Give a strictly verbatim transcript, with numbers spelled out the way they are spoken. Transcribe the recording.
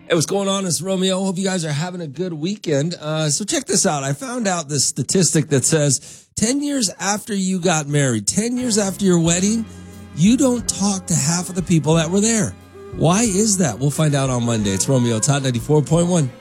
Hey, what's going on? It's Romeo. Hope you guys are having a good weekend. Uh, so check this out. I found out this statistic that says ten years after you got married, ten years after your wedding, you don't talk to half of the people that were there. Why is that? We'll find out on Monday. It's Romeo. It's Hot ninety-four point one.